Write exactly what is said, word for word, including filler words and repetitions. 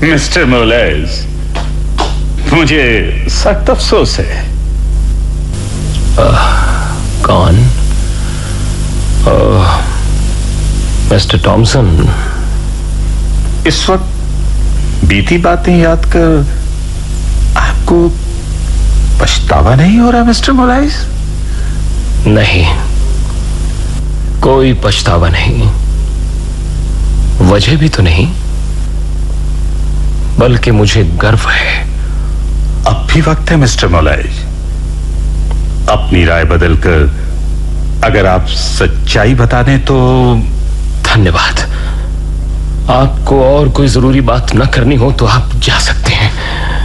Mister मोलेस, मुझे सख्त अफसोस है। आ, कौन? मिस्टर टॉमसन, इस वक्त बीती बातें याद कर आपको पछतावा नहीं हो रहा मिस्टर मोलेस? नहीं, कोई पछतावा नहीं। वजह भी तो नहीं, बल्कि मुझे गर्व है। अब भी वक्त है मिस्टर मोलेस। अपनी राय बदलकर अगर आप सच्चाई बता दें तो। धन्यवाद। आपको और कोई जरूरी बात न करनी हो तो आप जा सकते हैं।